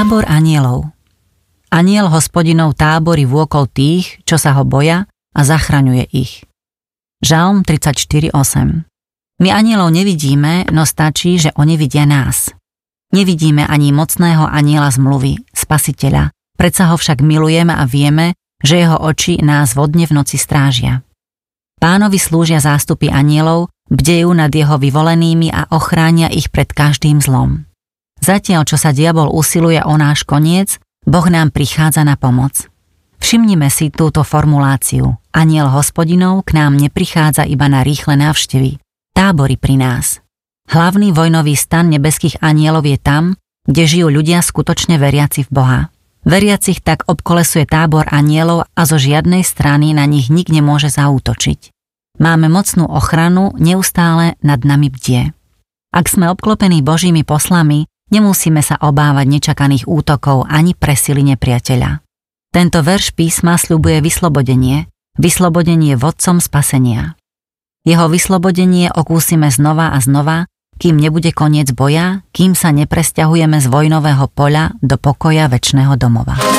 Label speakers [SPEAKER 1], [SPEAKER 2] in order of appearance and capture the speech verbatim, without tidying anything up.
[SPEAKER 1] Tábor anielov. Aniel Hospodinov táborí vôkol tých, čo sa ho boja, a zachraňuje ich. Žalm tridsaťštyri osem. My anielov nevidíme, no stačí, že oni vidia nás. Nevidíme ani mocného aniela zmluvy, Spasiteľa, predsa ho však milujeme a vieme, že jeho oči nás vodne v noci strážia. Pánovi slúžia zástupy anielov, bdejú nad jeho vyvolenými a ochránia ich pred každým zlom. Zatiaľ, čo sa diabol usiluje o náš koniec, Boh nám prichádza na pomoc. Všimnime si túto formuláciu. Aniel Hospodinov k nám neprichádza iba na rýchle návštevy. Tábory pri nás. Hlavný vojnový stan nebeských anielov je tam, kde žijú ľudia skutočne veriaci v Boha. Veriacich tak obkolesuje tábor anielov a zo žiadnej strany na nich nik nemôže zaútočiť. Máme mocnú ochranu, neustále nad nami bdie. Ak sme obklopení Božími poslami, nemusíme sa obávať nečakaných útokov ani presily nepriateľa. Tento verš písma sľubuje vyslobodenie, vyslobodenie vodcom spasenia. Jeho vyslobodenie okúsime znova a znova, kým nebude koniec boja, kým sa nepresťahujeme z vojnového poľa do pokoja večného domova.